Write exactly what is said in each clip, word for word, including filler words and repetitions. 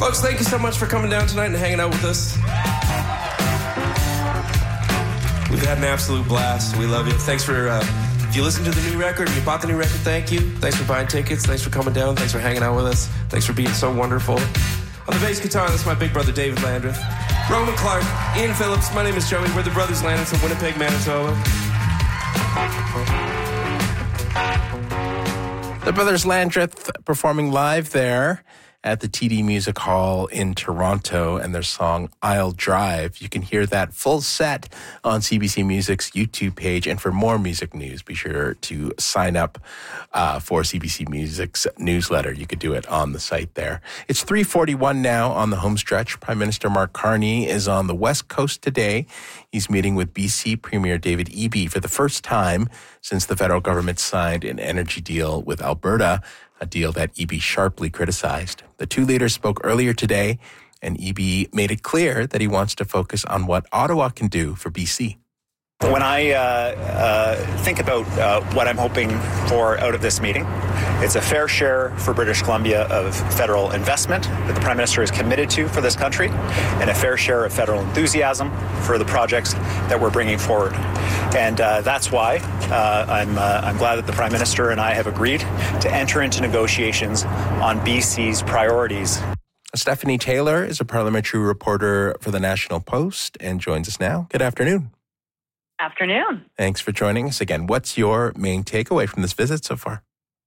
Folks, thank you so much for coming down tonight and hanging out with us. We've had an absolute blast. We love you. Thanks for, uh, if you listen to the new record, if you bought the new record, thank you. Thanks for buying tickets. Thanks for coming down. Thanks for hanging out with us. Thanks for being so wonderful. On the bass guitar, that's my big brother, David Landreth. Roman Clark, Ian Phillips, my name is Joey. We're the Brothers Landreth from Winnipeg, Manitoba. The Brothers Landreth performing live there at the T D Music Hall in Toronto, and their song I'll Drive. You can hear that full set on C B C Music's YouTube page. And for more music news, be sure to sign up uh, for C B C Music's newsletter. You could do it on the site there. It's three forty-one now on the home stretch. Prime Minister Mark Carney is on the West Coast today. He's meeting with B C Premier David Eby for the first time since the federal government signed an energy deal with Alberta, a deal that Eby sharply criticized. The two leaders spoke earlier today, and Eby made it clear that he wants to focus on what Ottawa can do for B C. When I uh, uh, think about uh, what I'm hoping for out of this meeting, it's a fair share for British Columbia of federal investment that the Prime Minister is committed to for this country, and a fair share of federal enthusiasm for the projects that we're bringing forward. And uh, that's why uh, I'm, uh, I'm glad that the Prime Minister and I have agreed to enter into negotiations on B C's priorities. Stephanie Taylor is a parliamentary reporter for the National Post and joins us now. Good afternoon. Afternoon. Thanks for joining us again. What's your main takeaway from this visit so far?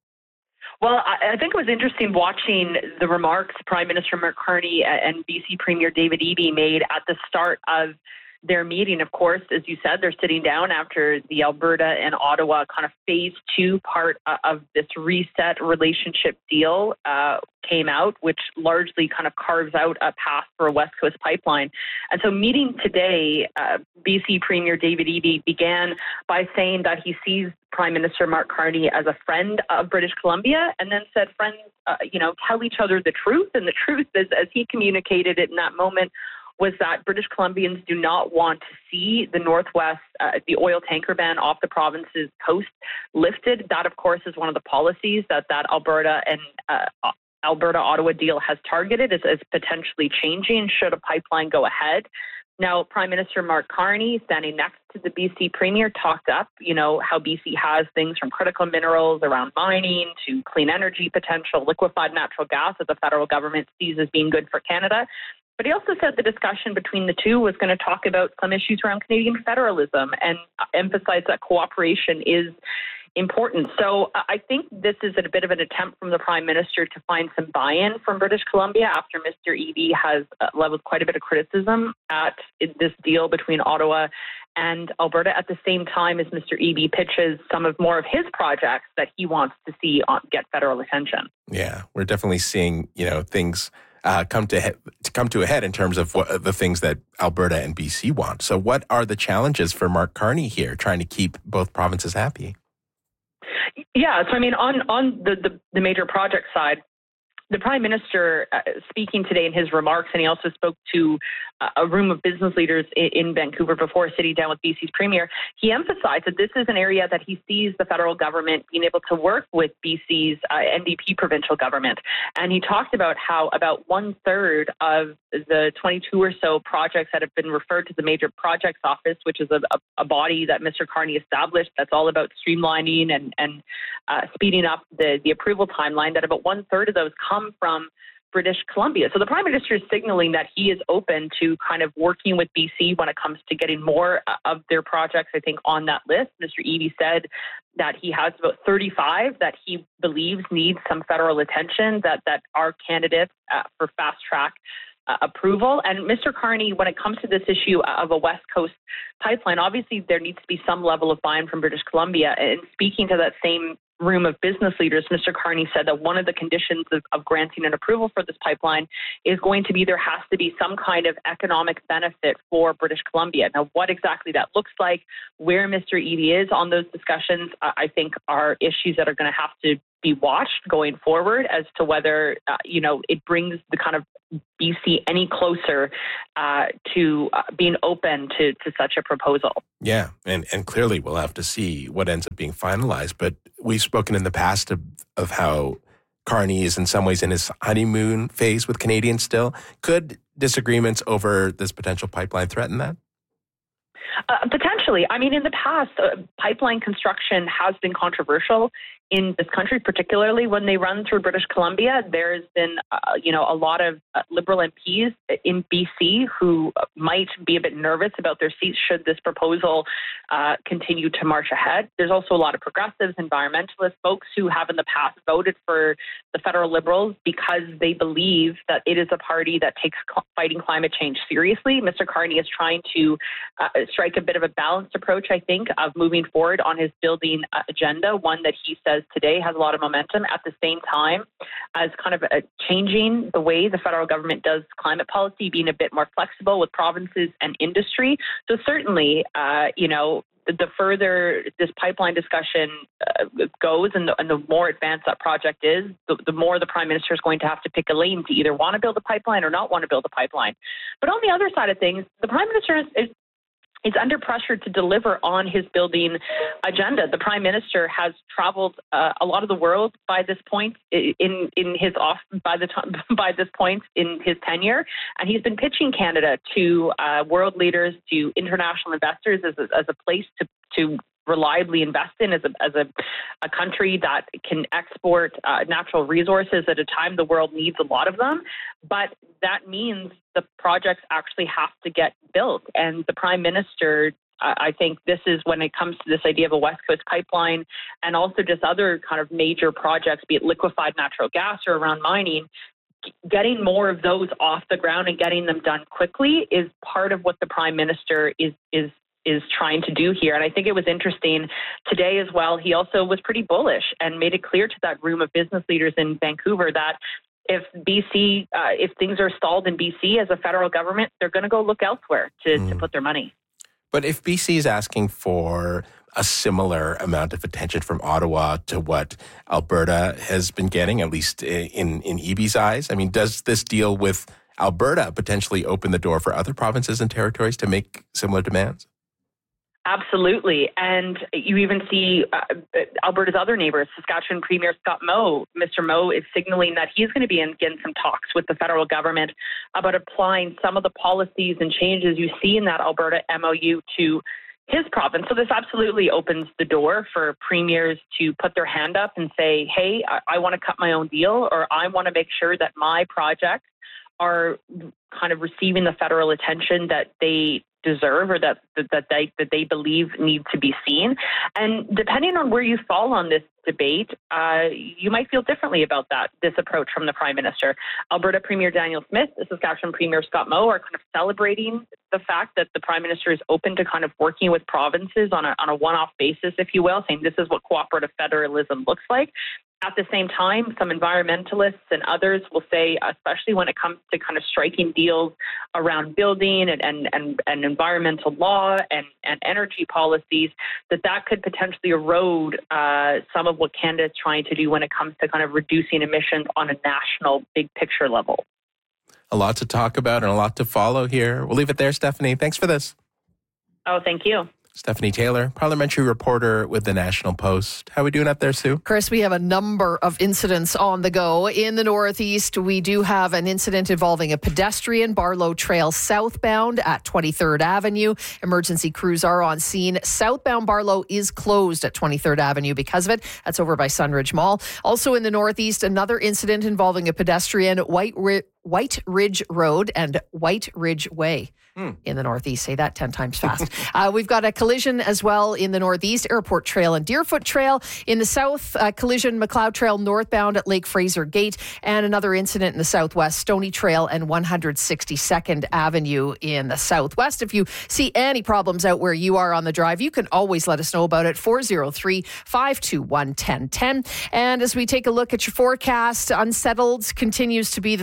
Well, I, I think it was interesting watching the remarks Prime Minister Mark Carney and B C Premier David Eby made at the start of their meeting. Of course, as you said, they're sitting down after the Alberta and Ottawa kind of phase two part of this reset relationship deal uh, came out, which largely kind of carves out a path for a West Coast pipeline. And so meeting today, uh, B C Premier David Eby began by saying that he sees Prime Minister Mark Carney as a friend of British Columbia, and then said, friends, uh, you know, tell each other the truth. And the truth is, as he communicated it in that moment, was that British Columbians do not want to see the Northwest, uh, the oil tanker ban off the province's coast lifted. That, of course, is one of the policies that that Alberta and uh, Alberta-Ottawa deal has targeted as, as potentially changing should a pipeline go ahead. Now, Prime Minister Mark Carney, standing next to the B C Premier, talked up, you know, how B C has things from critical minerals around mining to clean energy potential, liquefied natural gas that the federal government sees as being good for Canada. But he also said the discussion between the two was going to talk about some issues around Canadian federalism and emphasize that cooperation is important. So I think this is a bit of an attempt from the Prime Minister to find some buy-in from British Columbia after Mister Eby has leveled quite a bit of criticism at this deal between Ottawa and Alberta at the same time as Mister Eby pitches some of more of his projects that he wants to see on, get federal attention. Yeah, we're definitely seeing, you know, things Uh, come to, he- to come to a head in terms of what, the things that Alberta and B C want. So what are the challenges for Mark Carney here, trying to keep both provinces happy? Yeah, so I mean, on, on the, the, the major project side, the Prime Minister uh, speaking today in his remarks, and he also spoke to uh, a room of business leaders in, in Vancouver before sitting down with B C's Premier, he emphasized that this is an area that he sees the federal government being able to work with B C's uh, N D P provincial government. And he talked about how about one third of the twenty-two or so projects that have been referred to the Major Projects Office, which is a, a, a body that Mister Carney established that's all about streamlining and, and uh, speeding up the, the approval timeline, that about one third of those come from British Columbia. So the Prime Minister is signaling that he is open to kind of working with B C when it comes to getting more of their projects, I think, on that list. Mister Eby said that he has about thirty-five that he believes need some federal attention, that, that are candidates uh, for fast track Uh, approval. And Mister Carney, when it comes to this issue of a West Coast pipeline, obviously there needs to be some level of buy-in from British Columbia. And speaking to that same room of business leaders, Mister Carney said that one of the conditions of, of granting an approval for this pipeline is going to be there has to be some kind of economic benefit for British Columbia. Now, what exactly that looks like, where Mister Eby is on those discussions, uh, I think are issues that are going to have to be watched going forward as to whether, uh, you know, it brings the kind of B C any closer uh, to uh, being open to, to such a proposal. Yeah, and, and clearly we'll have to see what ends up being finalized. But we've spoken in the past of, of how Carney is in some ways in his honeymoon phase with Canadians still. Could disagreements over this potential pipeline threaten that? Uh, potentially. I mean, in the past, uh, pipeline construction has been controversial in this country, particularly when they run through British Columbia. There's been, uh, you know, a lot of uh, Liberal M Ps in B C who might be a bit nervous about their seats should this proposal uh, continue to march ahead. There's also a lot of progressives, environmentalists, folks who have in the past voted for the federal Liberals because they believe that it is a party that takes cl- fighting climate change seriously. Mister Carney is trying to uh, strike a bit of a balanced approach, I think, of moving forward on his building uh, agenda, one that he says today has a lot of momentum, at the same time as kind of uh, changing the way the federal government does climate policy, being a bit more flexible with provinces and industry. So certainly, uh, you know, the further this pipeline discussion uh, goes and the, and the more advanced that project is, the, the more the Prime Minister is going to have to pick a lane to either want to build a pipeline or not want to build a pipeline. But on the other side of things, the Prime Minister is, is is under pressure to deliver on his building agenda. The Prime Minister has traveled uh, a lot of the world by this point in in his off by the time by this point in his tenure, and he's been pitching Canada to uh, world leaders, to international investors as a, as a place to to reliably invest in, as a as a, a country that can export uh, natural resources at a time the world needs a lot of them. But that means the projects actually have to get built. And the Prime Minister, I think this is when it comes to this idea of a West Coast pipeline and also just other kind of major projects, be it liquefied natural gas or around mining, getting more of those off the ground and getting them done quickly is part of what the Prime Minister is is is trying to do here. And I think it was interesting today as well. He also was pretty bullish and made it clear to that room of business leaders in Vancouver that if B C, uh, if things are stalled in B C as a federal government, they're going to go look elsewhere to, mm. to put their money. But if B C is asking for a similar amount of attention from Ottawa to what Alberta has been getting, at least in, in E B's eyes, I mean, does this deal with Alberta potentially open the door for other provinces and territories to make similar demands? Absolutely. And you even see uh, Alberta's other neighbors, Saskatchewan Premier Scott Moe. Mister Moe is signaling that he's going to be in, in some talks with the federal government about applying some of the policies and changes you see in that Alberta M O U to his province. So this absolutely opens the door for premiers to put their hand up and say, hey, I, I want to cut my own deal, or I want to make sure that my projects are kind of receiving the federal attention that they deserve, or that that they that they believe need to be seen. And depending on where you fall on this debate, uh, you might feel differently about that this approach from the Prime Minister. Alberta Premier Daniel Smith, the Saskatchewan Premier Scott Moe are kind of celebrating the fact that the Prime Minister is open to kind of working with provinces on a on a one-off basis, if you will, saying this is what cooperative federalism looks like. At the same time, some environmentalists and others will say, especially when it comes to kind of striking deals around building and, and, and, and environmental law and, and energy policies, that that could potentially erode uh, some of what Canada is trying to do when it comes to kind of reducing emissions on a national big picture level. A lot to talk about and a lot to follow here. We'll leave it there, Stephanie. Thanks for this. Oh, thank you. Stephanie Taylor, parliamentary reporter with the National Post. How are we doing up there, Sue? Chris, we have a number of incidents on the go. In the Northeast, we do have an incident involving a pedestrian, Barlow Trail southbound at twenty-third Avenue. Emergency crews are on scene. Southbound Barlow is closed at twenty-third Avenue because of it. That's over by Sunridge Mall. Also in the Northeast, another incident involving a pedestrian, White, Ri- White Ridge Road and White Ridge Way. Mm. In the Northeast. Say that ten times fast. uh, we've got a collision as well in the Northeast, Airport Trail and Deerfoot Trail. In the South, uh, collision McLeod Trail northbound at Lake Fraser Gate. And another incident in the Southwest, Stony Trail and one hundred sixty-second Avenue in the Southwest. If you see any problems out where you are on the drive, you can always let us know about it. four oh three, five two one, one oh one oh. And as we take a look at your forecast, unsettled continues to be the theme this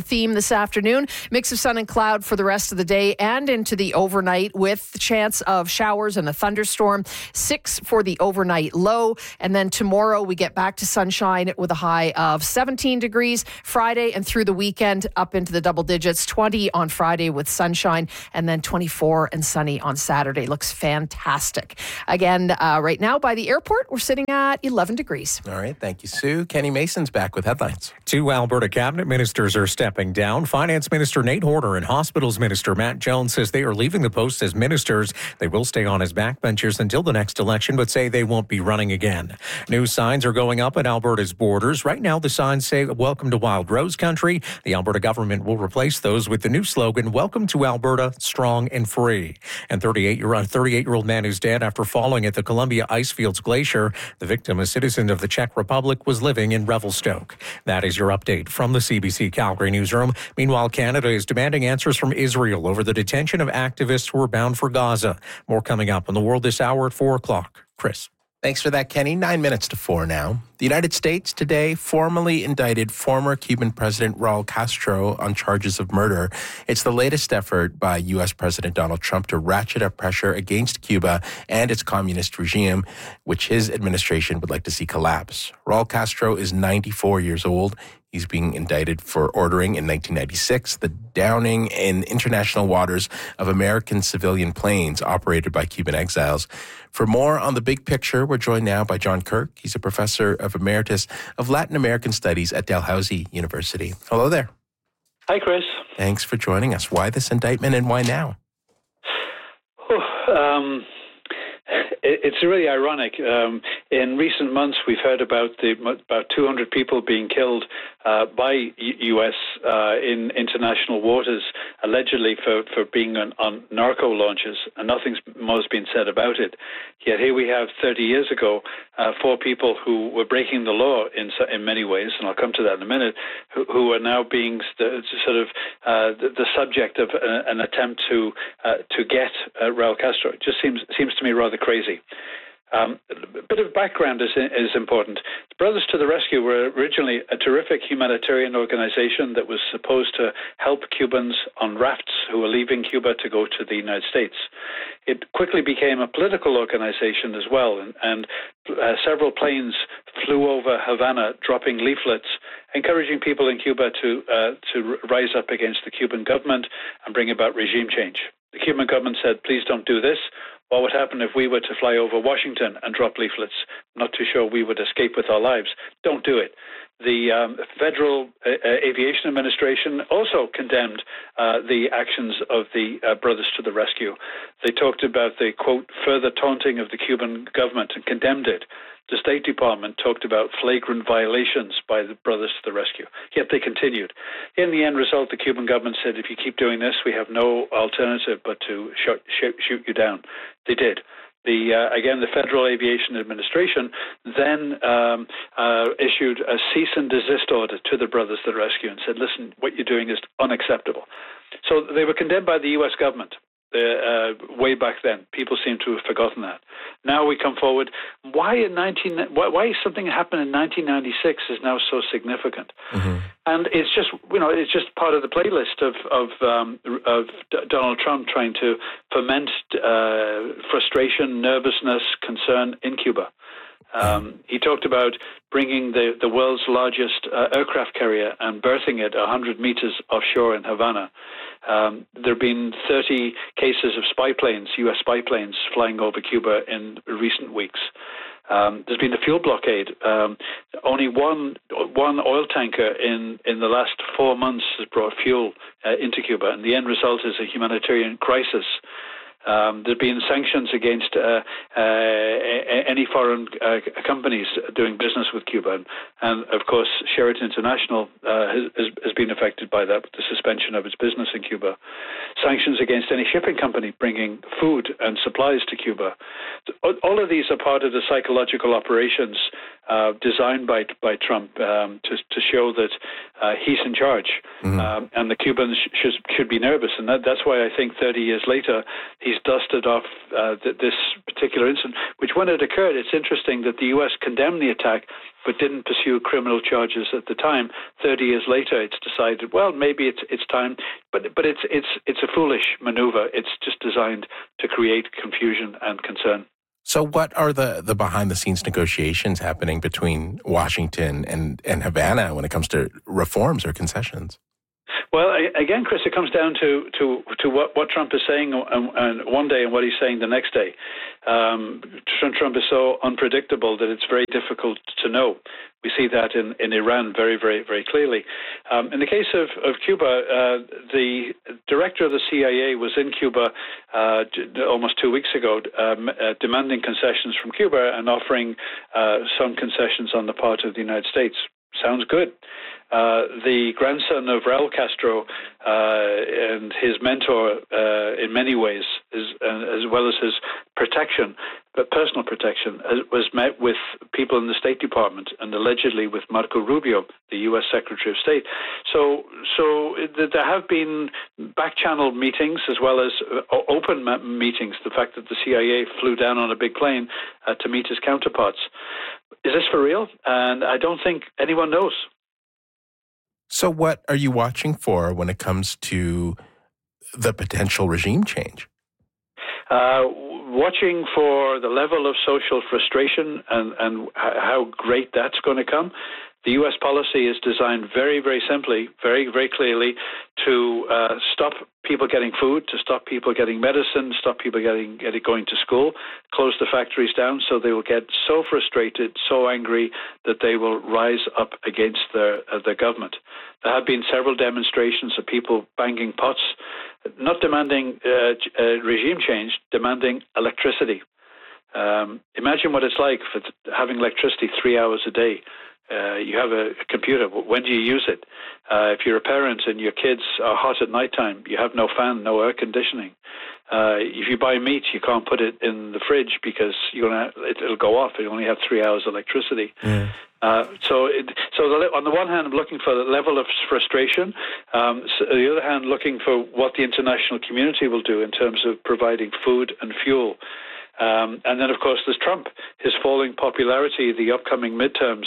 this afternoon. Mix of sun and cloud for the rest of the day and into the overnight with the chance of showers and a thunderstorm. Six for the overnight low. And then tomorrow we get back to sunshine with a high of seventeen degrees. Friday and through the weekend up into the double digits. twenty on Friday with sunshine and then twenty-four and sunny on Saturday. Looks fantastic. Again, uh, right now by the airport, we're sitting at eleven degrees. All right. Thank you, Sue. Kenny Mason's back with headlines. Two Alberta cabinet ministers are stepping down. Finance Minister Nate Horner and Hospitals Minister Matt Jones says they are leaving the post as ministers. They will stay on as backbenchers until the next election, but say they won't be running again. New signs are going up at Alberta's borders. Right now, the signs say, "Welcome to Wild Rose Country." The Alberta government will replace those with the new slogan, "Welcome to Alberta, strong and free." And thirty-eight-year-old man who's dead after falling at the Columbia Icefields Glacier. The victim, a citizen of the Czech Republic, was living in Revelstoke. That is your update from the C B C Calgary newsroom. Meanwhile, Canada is demanding answers from Israel over the detention of activists who are bound for Gaza. More coming up on The World this hour at four o'clock. Chris. Thanks for that, Kenny. Nine minutes to four now. The United States today formally indicted former Cuban President Raul Castro on charges of murder. It's the latest effort by U S. President Donald Trump to ratchet up pressure against Cuba and its communist regime, which his administration would like to see collapse. Raul Castro is ninety-four years old. He's being indicted for ordering in nineteen ninety-six the downing in international waters of American civilian planes operated by Cuban exiles. For more on the big picture, we're joined now by John Kirk. He's a professor of emeritus of Latin American Studies at Dalhousie University. Hello there. Hi, Chris. Thanks for joining us. Why this indictment and why now? Oh, um, it, it's really ironic. Um, in recent months, we've heard about the about two hundred people being killed uh, by U S uh, in international waters, allegedly for, for being on, on narco launches, and nothing's more been said about it. Yet here we have thirty years ago, uh, four people who were breaking the law in in many ways, and I'll come to that in a minute, who, who are now being st- sort of uh, the, the subject of a, an attempt to uh, to get uh, Raul Castro. It just seems seems to me rather crazy. Um, a bit of background is, is important. Brothers to the Rescue were originally a terrific humanitarian organization that was supposed to help Cubans on rafts who were leaving Cuba to go to the United States. It quickly became a political organization as well, and, and uh, several planes flew over Havana dropping leaflets encouraging people in Cuba to, uh, to rise up against the Cuban government and bring about regime change. The Cuban government said, please don't do this. What would happen if we were to fly over Washington and drop leaflets? I'm not too sure we would escape with our lives. Don't do it. The um, Federal uh, Aviation Administration also condemned uh, the actions of the uh, Brothers to the Rescue. They talked about the, quote, further taunting of the Cuban government and condemned it. The State Department talked about flagrant violations by the Brothers to the Rescue, yet they continued. In the end result, the Cuban government said, if you keep doing this, we have no alternative but to shoot, shoot, shoot you down. They did. The uh, again, the Federal Aviation Administration then um, uh, issued a cease and desist order to the Brothers to the Rescue and said, listen, what you're doing is unacceptable. So they were condemned by the U S government. Uh, way back then, people seem to have forgotten that. Now we come forward. Why in nineteen? Why, why something happened in nineteen ninety-six is now so significant? Mm-hmm. And it's just, you know, it's just part of the playlist of of, um, of Donald Trump trying to foment uh, frustration, nervousness, concern in Cuba. Um, he talked about bringing the, the world's largest uh, aircraft carrier and berthing it one hundred meters offshore in Havana. Um, there have been thirty cases of spy planes, U S spy planes, flying over Cuba in recent weeks. Um, there's been a fuel blockade. Um, only one one oil tanker in, in the last four months has brought fuel uh, into Cuba, and the end result is a humanitarian crisis. Um, there have been sanctions against uh, uh, any foreign uh, companies doing business with Cuba. And, of course, Sheraton International uh, has, has been affected by that, with the suspension of its business in Cuba. Sanctions against any shipping company bringing food and supplies to Cuba. All of these are part of the psychological operations uh, designed by by Trump um, to, to show that uh, he's in charge. Mm-hmm. Um, and the Cubans should, should be nervous. And that, that's why I think thirty years later, he he's dusted off uh, th- this particular incident, which when it occurred, it's interesting that the U S condemned the attack but didn't pursue criminal charges at the time. Thirty years later, it's decided, well, maybe it's it's time, but but it's it's it's a foolish maneuver. It's just designed to create confusion and concern. So what are the, the behind-the-scenes negotiations happening between Washington and, and Havana when it comes to reforms or concessions? Well, again, Chris, it comes down to to, to what, what Trump is saying and one day and what he's saying the next day. Um, Trump is so unpredictable that it's very difficult to know. We see that in, in Iran very, very, very clearly. Um, in the case of, of Cuba, uh, the director of the C I A was in Cuba uh, almost two weeks ago, um, uh, demanding concessions from Cuba and offering uh, some concessions on the part of the United States. Sounds good. Uh, the grandson of Raul Castro uh, and his mentor, uh, in many ways, is, uh, as well as his protection, but personal protection, uh, was met with people in the State Department and allegedly with Marco Rubio, the U S Secretary of State. So, so there have been back-channel meetings as well as open meetings. The fact that the C I A flew down on a big plane uh, to meet his counterparts. Is this for real? And I don't think anyone knows. So what are you watching for when it comes to the potential regime change? Uh, watching for the level of social frustration and, and how great that's going to come. The U S policy is designed very, very simply, very, very clearly to uh, stop people getting food, to stop people getting medicine, stop people getting, getting going to school, close the factories down so they will get so frustrated, so angry that they will rise up against their, uh, their government. There have been several demonstrations of people banging pots, not demanding uh, uh, regime change, demanding electricity. Um, imagine what it's like for having electricity three hours a day. Uh, you have a, a computer. When do you use it? Uh, if you're a parent and your kids are hot at nighttime, you have no fan, no air conditioning. Uh, if you buy meat, you can't put it in the fridge because you're gonna, it, it'll go off. You only have three hours electricity. Yeah. Uh, so, it, so the, on the one hand, I'm looking for the level of frustration. Um, so on the other hand, looking for what the international community will do in terms of providing food and fuel. Um, and then, of course, there's Trump, his falling popularity, the upcoming midterms.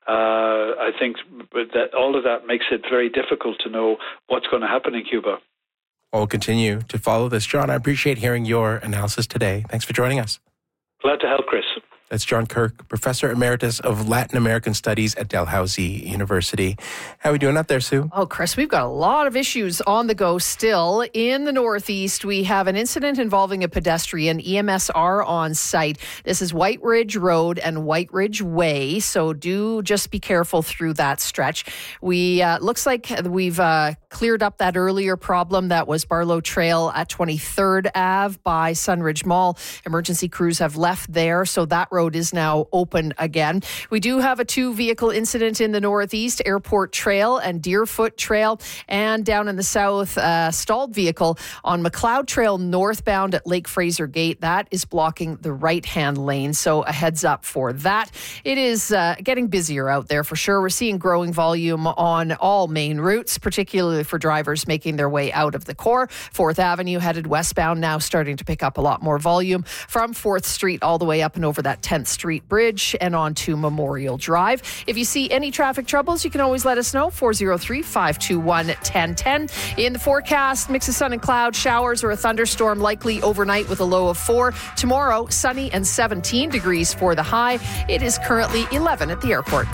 Uh, I think that all of that makes it very difficult to know what's going to happen in Cuba. We'll continue to follow this. John, I appreciate hearing your analysis today. Thanks for joining us. Glad to help, Chris. That's John Kirk, Professor Emeritus of Latin American Studies at Dalhousie University. How are we doing out there, Sue? Oh, Chris, we've got a lot of issues on the go still. In the Northeast, we have an incident involving a pedestrian, E M S are on site. This is White Ridge Road and White Ridge Way, so do just be careful through that stretch. We uh, looks like we've uh, cleared up that earlier problem that was Barlow Trail at twenty-third Avenue by Sunridge Mall. Emergency crews have left there, so that road is now open again. We do have a two-vehicle incident in the Northeast, Airport Trail and Deerfoot Trail, and down in the south, uh, stalled vehicle on McLeod Trail northbound at Lake Fraser Gate. That is blocking the right-hand lane, so a heads up for that. It is uh, getting busier out there for sure. We're seeing growing volume on all main routes, particularly for drivers making their way out of the core. fourth Avenue headed westbound now starting to pick up a lot more volume from fourth Street all the way up and over that tenth Street Bridge and on to Memorial Drive. If you see any traffic troubles, you can always let us know. four oh three, five two one, one oh one oh. In the forecast, mix of sun and cloud, showers or a thunderstorm likely overnight with a low of four. Tomorrow, sunny and seventeen degrees for the high. It is currently eleven at the airport.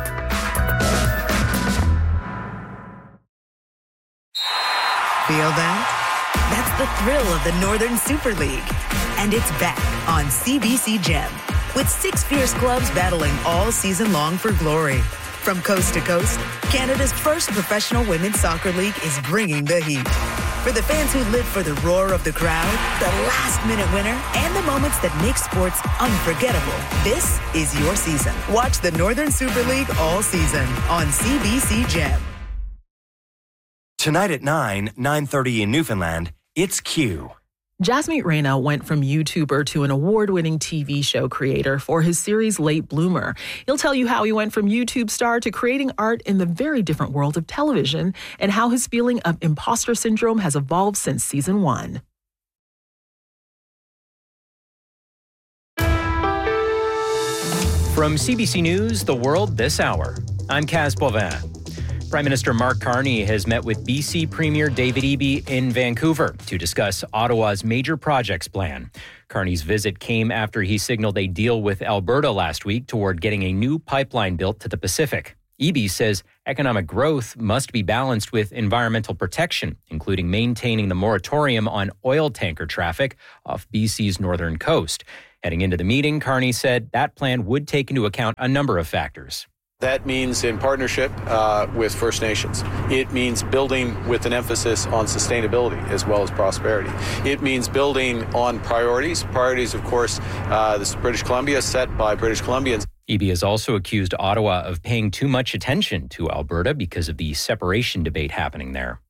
Feel that? That's the thrill of the Northern Super League. And it's back on C B C Gem, with six fierce clubs battling all season long for glory. From coast to coast, Canada's first professional women's soccer league is bringing the heat. For the fans who live for the roar of the crowd, the last-minute winner, and the moments that make sports unforgettable, this is your season. Watch the Northern Super League all season on C B C Gem. Tonight at nine, nine thirty in Newfoundland, it's Q. Jasmeet Rana went from YouTuber to an award-winning T V show creator for his series Late Bloomer. He'll tell you how he went from YouTube star to creating art in the very different world of television and how his feeling of imposter syndrome has evolved since season one. From C B C News, The World This Hour, I'm Kaz Bovin. Prime Minister Mark Carney has met with B C Premier David Eby in Vancouver to discuss Ottawa's major projects plan. Carney's visit came after he signaled a deal with Alberta last week toward getting a new pipeline built to the Pacific. Eby says economic growth must be balanced with environmental protection, including maintaining the moratorium on oil tanker traffic off B C's northern coast. Heading into the meeting, Carney said that plan would take into account a number of factors. That means in partnership uh, with First Nations. It means building with an emphasis on sustainability as well as prosperity. It means building on priorities. Priorities, of course, uh, this is British Columbia, set by British Columbians. Eby has also accused Ottawa of paying too much attention to Alberta because of the separation debate happening there.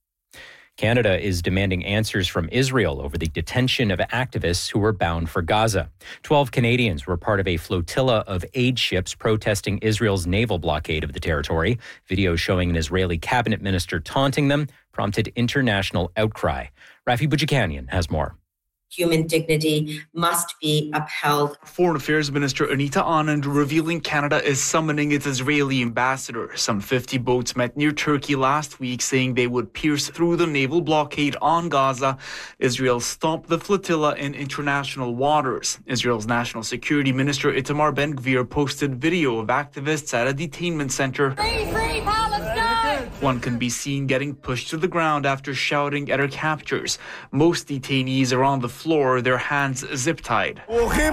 Canada is demanding answers from Israel over the detention of activists who were bound for Gaza. Twelve Canadians were part of a flotilla of aid ships protesting Israel's naval blockade of the territory. Video showing an Israeli cabinet minister taunting them prompted international outcry. Rafi Boudjikanian has more. Human dignity must be upheld. Foreign Affairs Minister Anita Anand revealing Canada is summoning its Israeli ambassador. Some fifty boats met near Turkey last week, saying they would pierce through the naval blockade on Gaza. Israel stopped the flotilla in international waters. Israel's National Security Minister Itamar Ben-Gvir posted video of activists at a detainment center. Free, free Palestine! One can be seen getting pushed to the ground after shouting at her captors. Most detainees are on the floor, their hands zip-tied.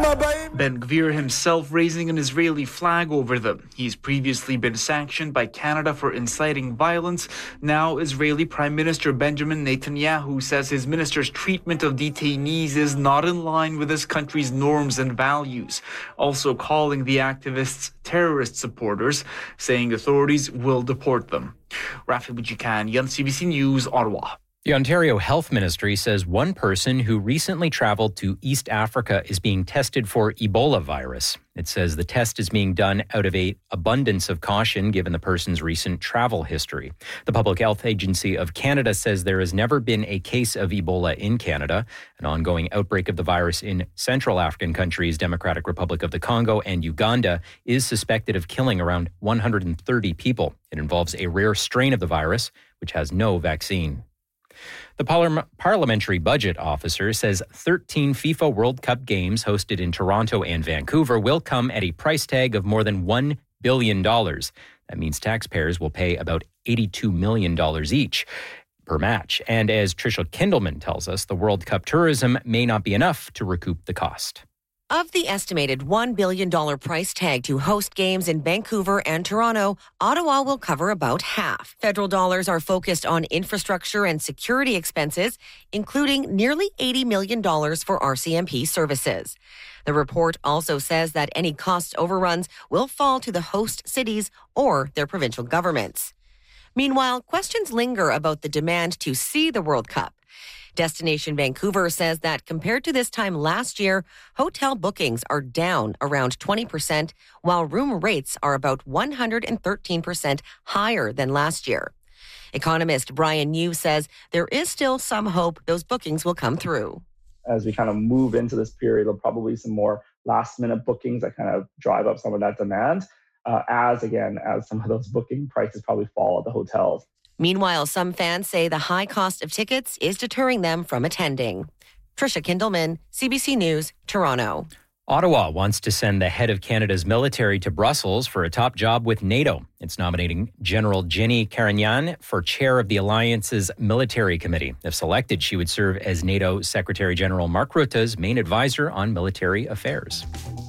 Ben-Gvir himself raising an Israeli flag over them. He's previously been sanctioned by Canada for inciting violence. Now, Israeli Prime Minister Benjamin Netanyahu says his minister's treatment of detainees is not in line with his country's norms and values, also calling the activists terrorist supporters, saying authorities will deport them. Rafi Boudjikanian, C B C News, Ottawa. The Ontario Health Ministry says one person who recently traveled to East Africa is being tested for Ebola virus. It says the test is being done out of an abundance of caution given the person's recent travel history. The Public Health Agency of Canada says there has never been a case of Ebola in Canada. An ongoing outbreak of the virus in Central African countries, Democratic Republic of the Congo and Uganda, is suspected of killing around one hundred thirty people. It involves a rare strain of the virus, which has no vaccine. The Parliam- Parliamentary Budget Officer says thirteen FIFA World Cup games hosted in Toronto and Vancouver will come at a price tag of more than one billion dollars. That means taxpayers will pay about eighty-two million dollars each per match. And as Tricia Kindleman tells us, the World Cup tourism may not be enough to recoup the cost. Of the estimated one billion dollars price tag to host games in Vancouver and Toronto, Ottawa will cover about half. Federal dollars are focused on infrastructure and security expenses, including nearly eighty million dollars for R C M P services. The report also says that any cost overruns will fall to the host cities or their provincial governments. Meanwhile, questions linger about the demand to see the World Cup. Destination Vancouver says that compared to this time last year, hotel bookings are down around twenty percent, while room rates are about one hundred thirteen percent higher than last year. Economist Brian Yu says there is still some hope those bookings will come through. As we kind of move into this period, there'll probably be some more last-minute bookings that kind of drive up some of that demand, uh, as, again, as some of those booking prices probably fall at the hotels. Meanwhile, some fans say the high cost of tickets is deterring them from attending. Tricia Kindleman, C B C News, Toronto. Ottawa wants to send the head of Canada's military to Brussels for a top job with NATO. It's nominating General Jenny Carignan for chair of the alliance's military committee. If selected, she would serve as NATO Secretary General Mark Rutte's main advisor on military affairs.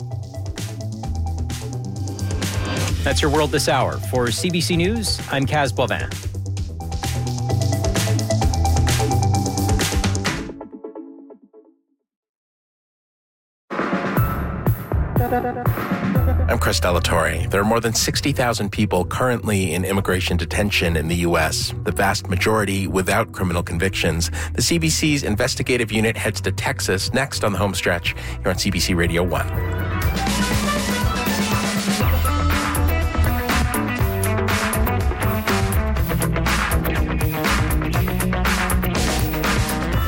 That's your World This Hour. For C B C News, I'm Kaz Bovin. I'm Chris Delatorre. There are more than sixty thousand people currently in immigration detention in the U S, the vast majority without criminal convictions. The C B C's investigative unit heads to Texas next on the home stretch here on C B C Radio one.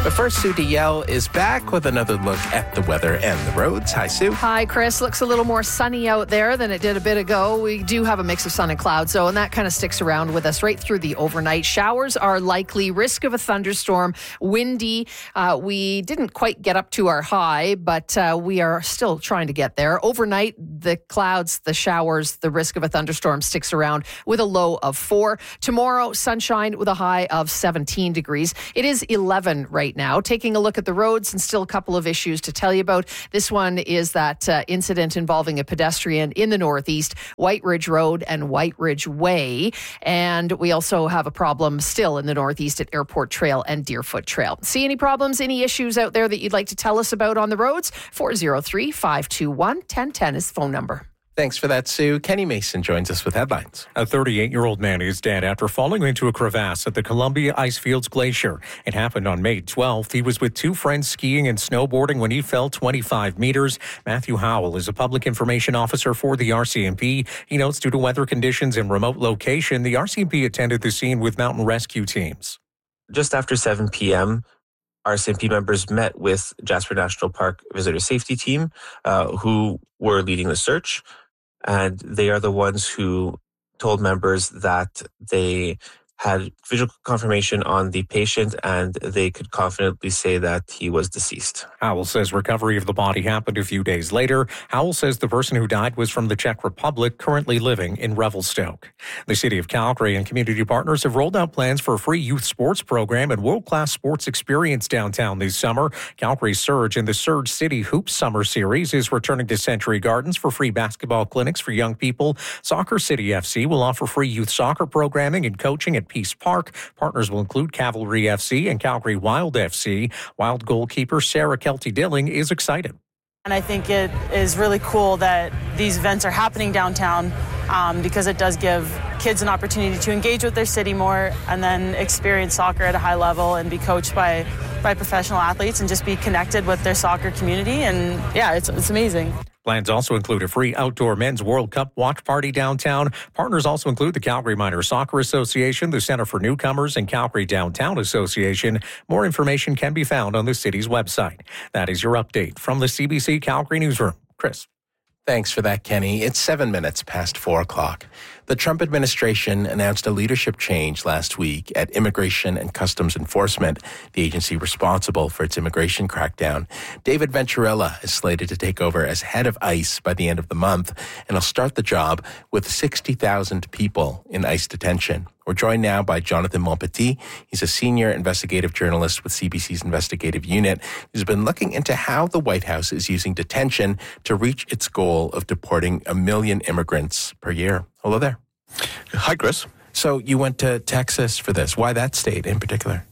But first, Sue DeYell is back with another look at the weather and the roads. Hi, Sue. Hi, Chris. Looks a little more sunny out there than it did a bit ago. We do have a mix of sun and clouds, though, and that kind of sticks around with us right through the overnight. Showers are likely, risk of a thunderstorm, windy. Uh, we didn't quite get up to our high, but uh, we are still trying to get there. Overnight, the clouds, the showers, the risk of a thunderstorm sticks around with a low of four. Tomorrow, sunshine with a high of seventeen degrees. It is eleven right now. Taking a look at the roads, and still a couple of issues to tell you about. This one is that uh, incident involving a pedestrian in the northeast, White Ridge Road and White Ridge Way. And we also have a problem still in the northeast at Airport Trail and Deerfoot Trail. See any problems, any issues out there that you'd like to tell us about on the roads? four oh three, five two one, one oh one oh is the phone number. Thanks for that, Sue. Kenny Mason joins us with headlines. A thirty-eight-year-old man is dead after falling into a crevasse at the Columbia Icefields Glacier. It happened on May twelfth. He was with two friends skiing and snowboarding when he fell twenty-five meters. Matthew Howell is a public information officer for the R C M P. He notes due to weather conditions and remote location, the R C M P attended the scene with mountain rescue teams. Just after seven p.m., R C M P members met with Jasper National Park Visitor Safety Team, uh, who were leading the search. And they are the ones who told members that they had visual confirmation on the patient and they could confidently say that he was deceased. Howell says recovery of the body happened a few days later. Howell says the person who died was from the Czech Republic, currently living in Revelstoke. The City of Calgary and community partners have rolled out plans for a free youth sports program and world-class sports experience downtown this summer. Calgary's Surge and the Surge City Hoops Summer Series is returning to Century Gardens for free basketball clinics for young people. Soccer City F C will offer free youth soccer programming and coaching at Peace Park. Partners will include Cavalry F C and Calgary Wild F C. Wild goalkeeper Sarah Kelty-Dilling is excited. And I think it is really cool that these events are happening downtown um, because it does give kids an opportunity to engage with their city more and then experience soccer at a high level and be coached by, by professional athletes and just be connected with their soccer community. And yeah, it's, it's amazing. Plans also include a free outdoor men's World Cup watch party downtown. Partners also include the Calgary Minor Soccer Association, the Center for Newcomers, and Calgary Downtown Association. More information can be found on the city's website. That is your update from the C B C Calgary Newsroom. Chris. Thanks for that, Kenny. It's seven minutes past four o'clock. The Trump administration announced a leadership change last week at Immigration and Customs Enforcement, the agency responsible for its immigration crackdown. David Venturella is slated to take over as head of ICE by the end of the month, and he'll start the job with sixty thousand people in ICE detention. We're joined now by Jonathan Monpetit. He's a senior investigative journalist with C B C's investigative unit who's been looking into how the White House is using detention to reach its goal of deporting a million immigrants per year. Hello there. Hi, Chris. So you went to Texas for this. Why that state in particular?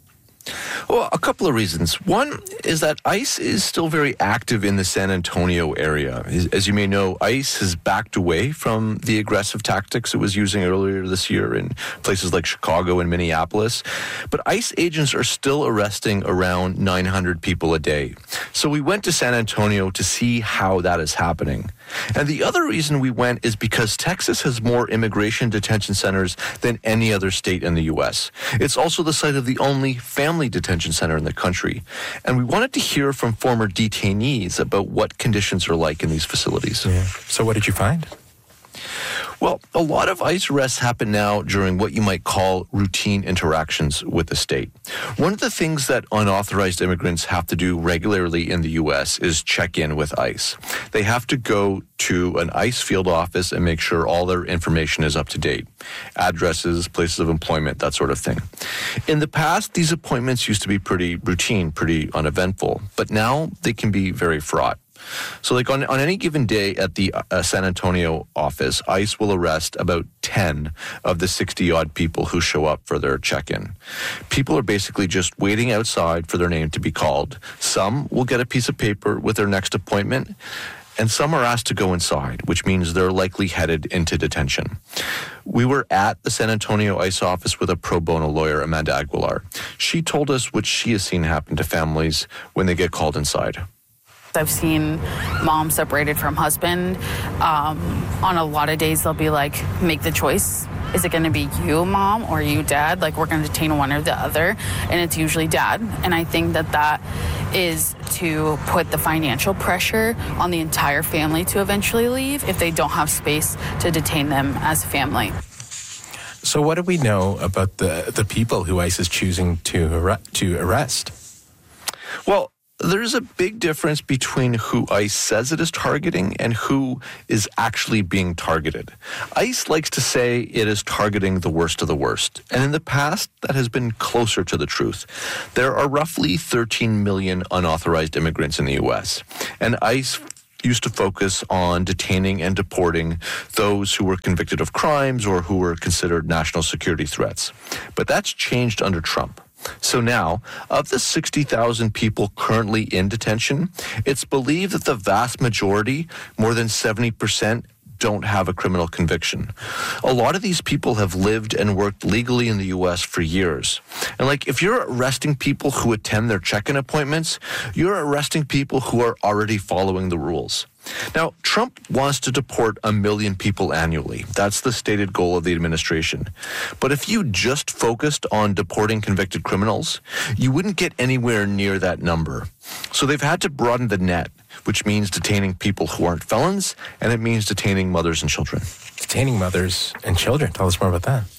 Well, a couple of reasons. One is that ICE is still very active in the San Antonio area. As you may know, ICE has backed away from the aggressive tactics it was using earlier this year in places like Chicago and Minneapolis. But ICE agents are still arresting around nine hundred people a day. So we went to San Antonio to see how that is happening. And the other reason we went is because Texas has more immigration detention centers than any other state in the U S. It's also the site of the only family detention center in the country. And we wanted to hear from former detainees about what conditions are like in these facilities. Yeah. So what did you find? Well, a lot of ICE arrests happen now during what you might call routine interactions with the state. One of the things that unauthorized immigrants have to do regularly in the U S is check in with ICE. They have to go to an ICE field office and make sure all their information is up to date. Addresses, places of employment, that sort of thing. In the past, these appointments used to be pretty routine, pretty uneventful, but now they can be very fraught. So like on, on any given day at the uh, San Antonio office, ICE will arrest about ten of the sixty-odd people who show up for their check-in. People are basically just waiting outside for their name to be called. Some will get a piece of paper with their next appointment, and some are asked to go inside, which means they're likely headed into detention. We were at the San Antonio ICE office with a pro bono lawyer, Amanda Aguilar. She told us what she has seen happen to families when they get called inside. I've seen moms separated from husband. Um, on a lot of days, they'll be like, make the choice. is it going to be you, mom, or you, dad? Like, we're going to detain one or the other, and it's usually dad. And I think that that is to put the financial pressure on the entire family to eventually leave if they don't have space to detain them as a family. So what do we know about the, the people who ICE is choosing to ar- to arrest? Well, there's a big difference between who ICE says it is targeting and who is actually being targeted. ICE likes to say it is targeting the worst of the worst. And in the past, that has been closer to the truth. There are roughly thirteen million unauthorized immigrants in the U S, and ICE used to focus on detaining and deporting those who were convicted of crimes or who were considered national security threats. But that's changed under Trump. So now, of the sixty thousand people currently in detention, it's believed that the vast majority, more than seventy percent, don't have a criminal conviction. A lot of these people have lived and worked legally in the U S for years. And like, if you're arresting people who attend their check-in appointments, you're arresting people who are already following the rules. Now, Trump wants to deport a million people annually. That's the stated goal of the administration. But if you just focused on deporting convicted criminals, you wouldn't get anywhere near that number. So they've had to broaden the net, which means detaining people who aren't felons, and it means detaining mothers and children. Detaining mothers and children. Tell us more about that.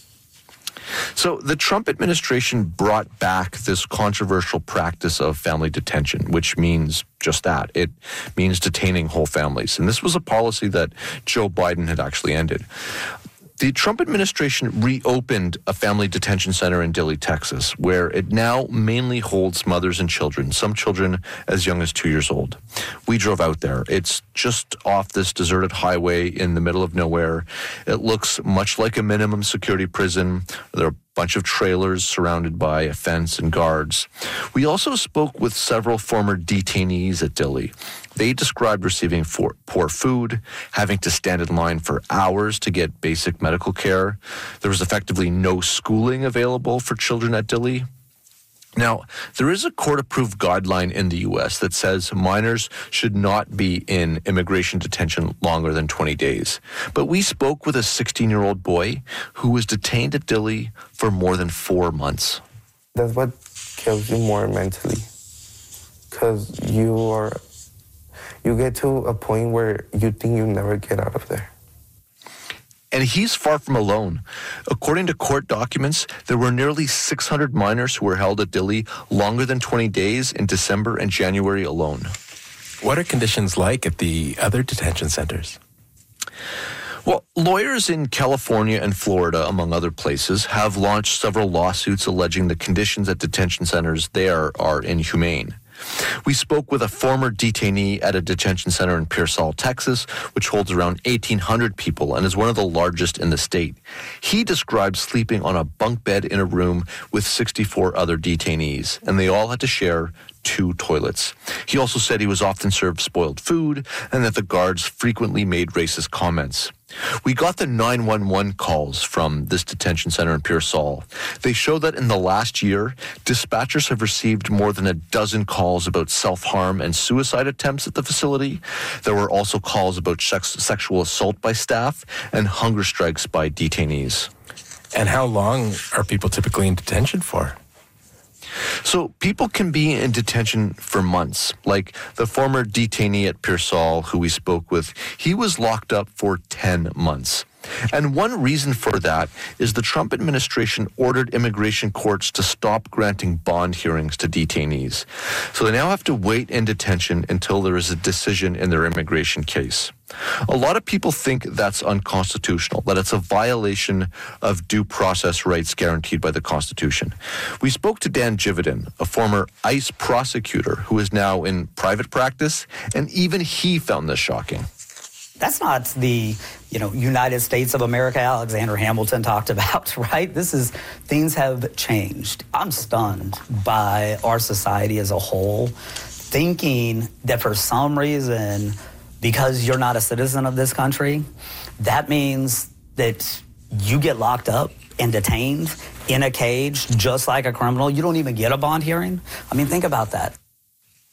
So the Trump administration brought back this controversial practice of family detention, which means just that. It means detaining whole families. And this was a policy that Joe Biden had actually ended. The Trump administration reopened a family detention center in Dilley, Texas, where it now mainly holds mothers and children, some children as young as two years old. We drove out there. It's just off this deserted highway in the middle of nowhere. It looks much like a minimum security prison. There are a bunch of trailers surrounded by a fence and guards. We also spoke with several former detainees at Dilley. They described receiving for, poor food, having to stand in line for hours to get basic medical care. There was effectively no schooling available for children at Dilley. Now, there is a court-approved guideline in the U S that says minors should not be in immigration detention longer than twenty days. But we spoke with a sixteen-year-old boy who was detained at Dilley for more than four months. That's what kills you more mentally, because you are... You get to a point where you think you never get out of there. And he's far from alone. According to court documents, there were nearly six hundred minors who were held at Dilley longer than twenty days in December and January alone. What are conditions like at the other detention centers? Well, lawyers in California and Florida, among other places, have launched several lawsuits alleging the conditions at detention centers there are inhumane. We spoke with a former detainee at a detention center in Pearsall, Texas, which holds around eighteen hundred people and is one of the largest in the state. He described sleeping on a bunk bed in a room with sixty-four other detainees, and they all had to share two toilets. He also said he was often served spoiled food and that the guards frequently made racist comments. We got the nine one one calls from this detention center in Pearsall. They show that in the last year, dispatchers have received more than a dozen calls about self-harm and suicide attempts at the facility. There were also calls about sex- sexual assault by staff and hunger strikes by detainees. And how long are people typically in detention for? So people can be in detention for months. Like the former detainee at Pearsall who we spoke with, he was locked up for ten months. And one reason for that is the Trump administration ordered immigration courts to stop granting bond hearings to detainees. So they now have to wait in detention until there is a decision in their immigration case. A lot of people think that's unconstitutional, that it's a violation of due process rights guaranteed by the Constitution. We spoke to Dan Jividen, a former ICE prosecutor who is now in private practice, and even he found this shocking. That's not the, you know, United States of America Alexander Hamilton talked about, right? This is, things have changed. I'm stunned by our society as a whole, thinking that for some reason, because you're not a citizen of this country, that means that you get locked up and detained in a cage just like a criminal. You don't even get a bond hearing. I mean, think about that.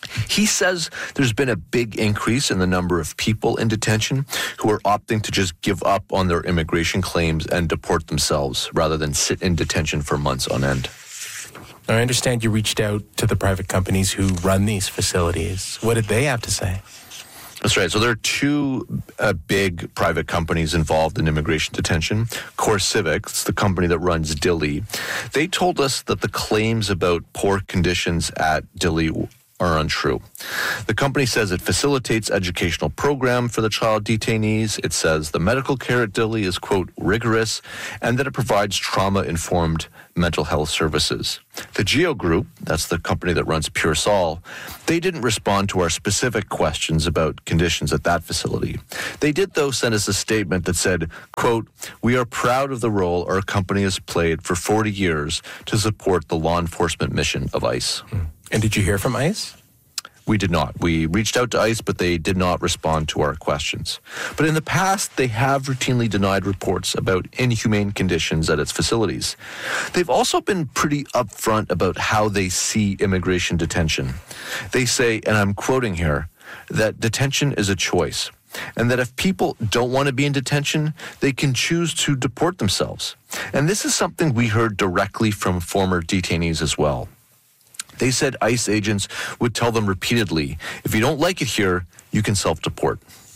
He says there's been a big increase in the number of people in detention who are opting to just give up on their immigration claims and deport themselves rather than sit in detention for months on end. Now, I understand you reached out to the private companies who run these facilities. What did they have to say? That's right. So there are two uh, big private companies involved in immigration detention. CoreCivic, it's the company that runs Dili. They told us that the claims about poor conditions at Dili are untrue. The company says it facilitates educational program for the child detainees. It says the medical care at Dili is, quote, rigorous, and that it provides trauma-informed mental health services. The Geo Group, that's the company that runs Pure Sol, they didn't respond to our specific questions about conditions at that facility. They did, though, send us a statement that said, quote, we are proud of the role our company has played for forty years to support the law enforcement mission of ICE. Mm. And did you hear from ICE? We did not. We reached out to ICE, but they did not respond to our questions. But in the past, they have routinely denied reports about inhumane conditions at its facilities. They've also been pretty upfront about how they see immigration detention. They say, and I'm quoting here, that detention is a choice, and that if people don't want to be in detention, they can choose to deport themselves. And this is something we heard directly from former detainees as well. They said ICE agents would tell them repeatedly, if you don't like it here, you can self-deport.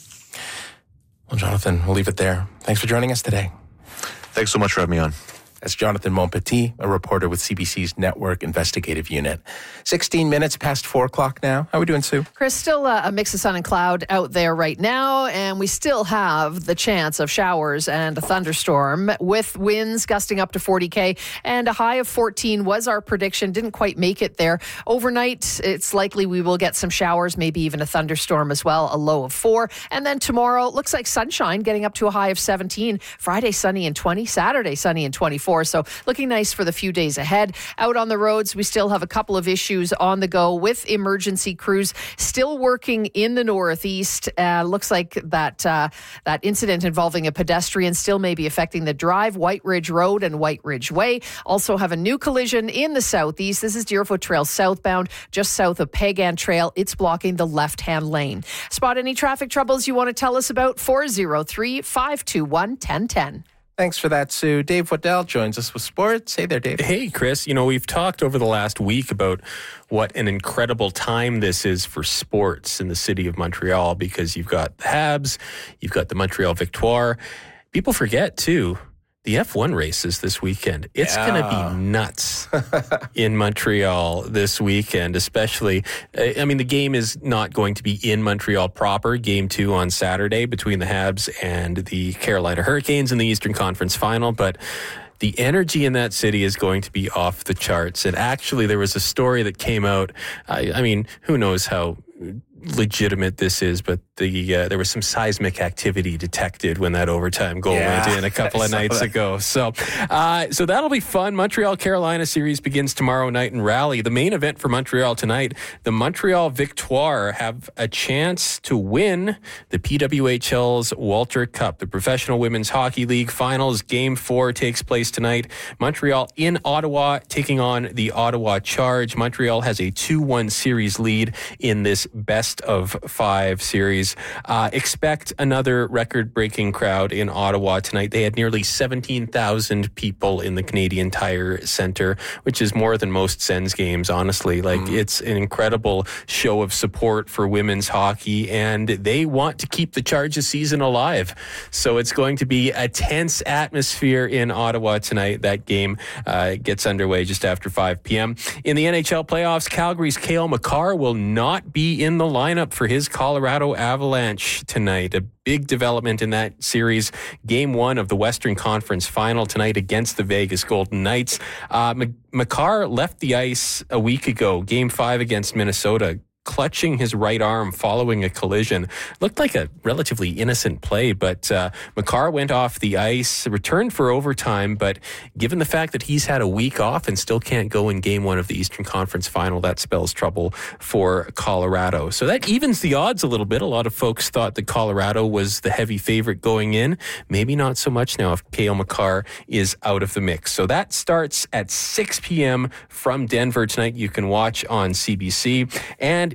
Well, Jonathan, we'll leave it there. Thanks for joining us today. Thanks so much for having me on. That's Jonathan Montpetit, a reporter with C B C's Network Investigative Unit. sixteen minutes past four o'clock now. How are we doing, Sue? Chris, still uh, a mix of sun and cloud out there right now, and we still have the chance of showers and a thunderstorm with winds gusting up to forty K, and a high of fourteen was our prediction. Didn't quite make it there. Overnight, it's likely we will get some showers, maybe even a thunderstorm as well, a low of four. And then tomorrow, looks like sunshine, getting up to a high of seventeen. Friday, sunny and twenty. Saturday, sunny and twenty-four. So looking nice for the few days ahead. Out on the roads, we still have a couple of issues on the go with emergency crews still working in the Northeast. Uh, looks like that uh, that incident involving a pedestrian still may be affecting the drive, White Ridge Road and White Ridge Way. Also have a new collision in the Southeast. This is Deerfoot Trail southbound, just south of Pagan Trail. It's blocking the left-hand lane. Spot any traffic troubles you want to tell us about? four oh three, five two one, one oh one oh. Thanks for that, Sue. Dave Waddell joins us with sports. Hey there, Dave. Hey, Chris. You know, we've talked over the last week about what an incredible time this is for sports in the city of Montreal because you've got the Habs, you've got the Montreal Victoire. People forget, too, the F one races this weekend. It's yeah. going to be nuts in Montreal this weekend, especially. I mean, the game is not going to be in Montreal proper. Game two on Saturday between the Habs and the Carolina Hurricanes in the Eastern Conference Final, but the energy in that city is going to be off the charts. And actually, there was a story that came out. I, I mean, who knows how legitimate this is, but the uh, there was some seismic activity detected when that overtime goal yeah, went in a couple of nights that. ago. So, uh, so that'll be fun. Montreal Carolina series begins tomorrow night in Raleigh. The main event for Montreal tonight, the Montreal Victoire have a chance to win the P W H L's Walter Cup, the Professional Women's Hockey League Finals. Game four takes place tonight. Montreal in Ottawa taking on the Ottawa Charge. Montreal has a two one series lead in this best of five series. Uh, expect another record-breaking crowd in Ottawa tonight. They had nearly seventeen thousand people in the Canadian Tire Centre, which is more than most Sens games, honestly. Like, mm. it's an incredible show of support for women's hockey, and they want to keep the Charges season alive. So it's going to be a tense atmosphere in Ottawa tonight. That game uh, gets underway just after five p.m. In the N H L playoffs, Calgary's Cale Makar will not be in the lineup for his Colorado Avalanche tonight. A big development in that series. Game one of the Western Conference Final tonight against the Vegas Golden Knights. Uh, Makar left the ice a week ago. Game five against Minnesota, clutching his right arm following a collision. Looked like a relatively innocent play, but uh, Makar went off the ice, returned for overtime, but given the fact that he's had a week off and still can't go in game one of the Eastern Conference Final, that spells trouble for Colorado. So that evens the odds a little bit. A lot of folks thought that Colorado was the heavy favorite going in. Maybe not so much now if Cale Makar is out of the mix. So that starts at six p.m. from Denver tonight. You can watch on C B C. And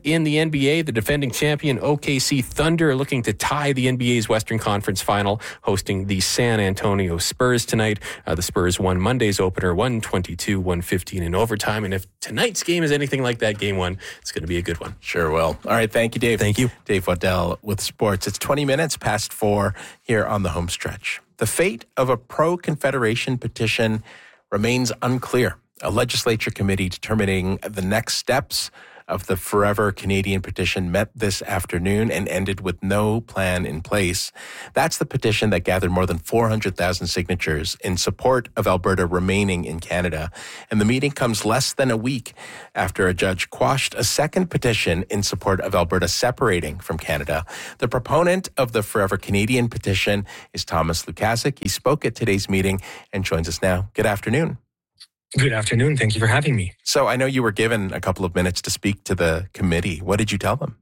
in the N B A, the defending champion O K C Thunder are looking to tie the N B A's Western Conference Final, hosting the San Antonio Spurs tonight. Uh, the Spurs won Monday's opener one twenty-two one fifteen in overtime. And if tonight's game is anything like that game one, it's going to be a good one. Sure will. All right. Thank you, Dave. Thank you. Dave Waddell with sports. It's twenty minutes past four here on the home stretch. The fate of a pro-Confederation petition remains unclear. A legislature committee determining the next steps of the Forever Canadian petition met this afternoon and ended with no plan in place. That's the petition that gathered more than four hundred thousand signatures in support of Alberta remaining in Canada. And the meeting comes less than a week after a judge quashed a second petition in support of Alberta separating from Canada. The proponent of the Forever Canadian petition is Thomas Lukasik. He spoke at today's meeting and joins us now. Good afternoon. Good afternoon. Thank you for having me. So I know you were given a couple of minutes to speak to the committee. What did you tell them?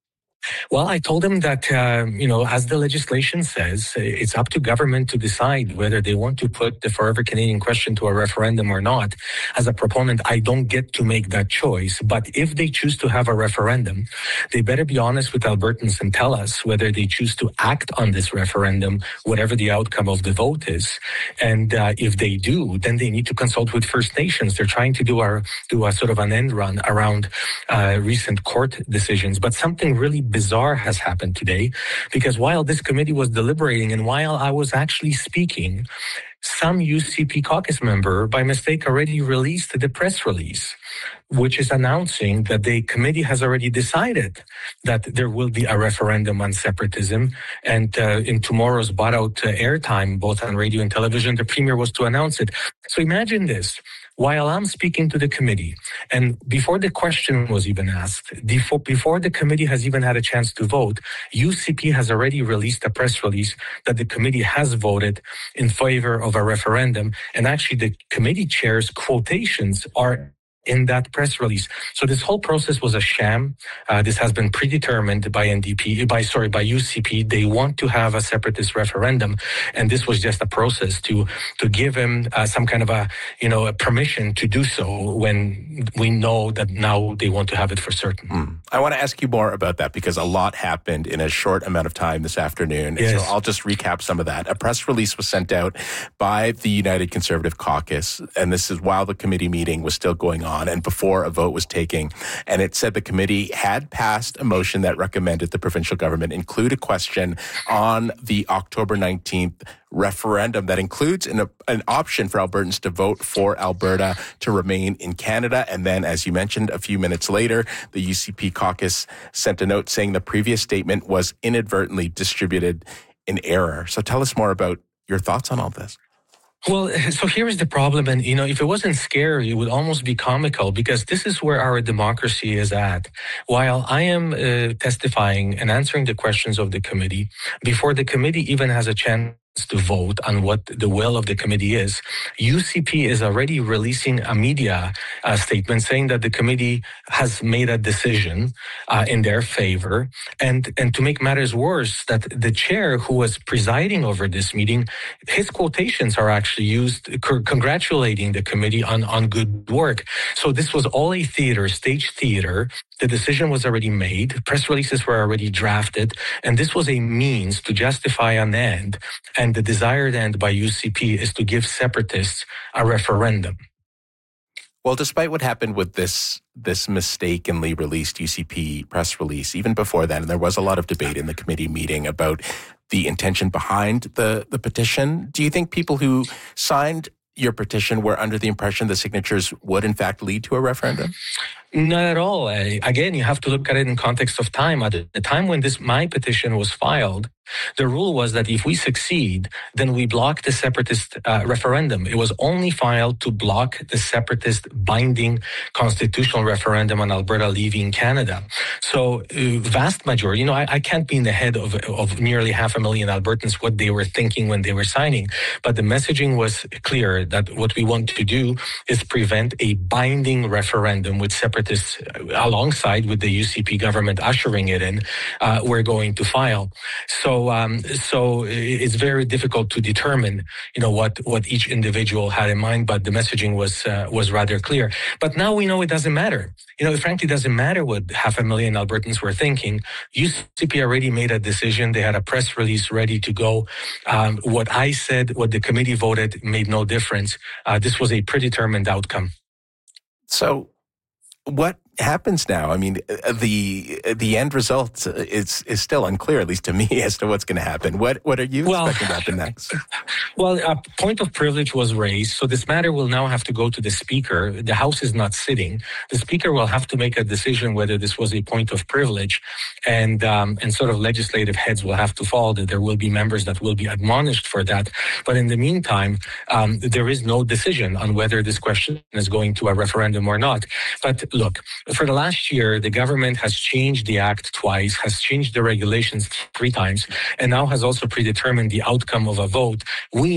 Well, I told them that, uh, you know, as the legislation says, it's up to government to decide whether they want to put the Forever Canadian question to a referendum or not. As a proponent, I don't get to make that choice. But if they choose to have a referendum, they better be honest with Albertans and tell us whether they choose to act on this referendum, whatever the outcome of the vote is. And uh, if they do, then they need to consult with First Nations. They're trying to do a, do a sort of an end run around uh, recent court decisions. But something really bizarre has happened today, because while this committee was deliberating and while I was actually speaking, some U C P caucus member by mistake already released the press release, which is announcing that the committee has already decided that there will be a referendum on separatism. And uh, in tomorrow's bought out uh, airtime, both on radio and television, the premier was to announce it. So imagine this. While I'm speaking to the committee, and before the question was even asked, before, before the committee has even had a chance to vote, U C P has already released a press release that the committee has voted in favor of a referendum. And actually, the committee chair's quotations are in that press release. So this whole process was a sham. Uh, this has been predetermined by N D P, by sorry, by U C P. They want to have a separatist referendum, and this was just a process to to give him uh, some kind of a you know a permission to do so when we know that now they want to have it for certain. Mm. I want to ask you more about that because a lot happened in a short amount of time this afternoon. Yes. So I'll just recap some of that. A press release was sent out by the United Conservative Caucus, and this is while the committee meeting was still going on and before a vote was taken. And it said the committee had passed a motion that recommended the provincial government include a question on the October nineteenth referendum that includes an, an option for Albertans to vote for Alberta to remain in Canada. And then, as you mentioned, a few minutes later, the U C P caucus sent a note saying the previous statement was inadvertently distributed in error. So tell us more about your thoughts on all this. Well, so here is the problem. And, you know, if it wasn't scary, it would almost be comical because this is where our democracy is at. While I am uh, testifying and answering the questions of the committee, before the committee even has a chance to vote on what the will of the committee is, U C P is already releasing a media uh, statement saying that the committee has made a decision uh, in their favor. And, and to make matters worse, that the chair who was presiding over this meeting, his quotations are actually used c- congratulating the committee on, on good work. So this was all a theater, stage theater. The decision was already made. Press releases were already drafted. And this was a means to justify an end. And the desired end by U C P is to give separatists a referendum. Well, despite what happened with this this mistakenly released U C P press release, even before that, and there was a lot of debate in the committee meeting about the intention behind the, the petition. Do you think people who signed your petition were under the impression the signatures would in fact lead to a referendum? Not at all. Uh, again, you have to look at it in context of time. At the time when this my petition was filed, the rule was that if we succeed, then we block the separatist uh, referendum. It was only filed to block the separatist binding constitutional referendum on Alberta leaving Canada. So uh, vast majority, you know, I, I can't be in the head of, of nearly half a million Albertans what they were thinking when they were signing. But the messaging was clear that what we want to do is prevent a binding referendum with separatists alongside with the U C P government ushering it in. Uh, we're going to file. So so um, so it's very difficult to determine, you know, what, what each individual had in mind. But the messaging was uh, was rather clear. But now we know it doesn't matter. You know, it frankly doesn't matter what half a million Albertans were thinking. U C P already made a decision. They had a press release ready to go. Um, what I said, what the committee voted, made no difference. Uh, this was a predetermined outcome. So what happens now? I mean, the the end result is is still unclear, at least to me, as to what's going to happen. What what are you well, expecting to happen next? Well, a point of privilege was raised, so this matter will now have to go to the Speaker. The House is not sitting. The Speaker will have to make a decision whether this was a point of privilege, and um, and sort of legislative heads will have to fall. That there will be members that will be admonished for that. But in the meantime, um, there is no decision on whether this question is going to a referendum or not. But look, for the last year, the government has changed the act twice, has changed the regulations three times, and now has also predetermined the outcome of a vote. We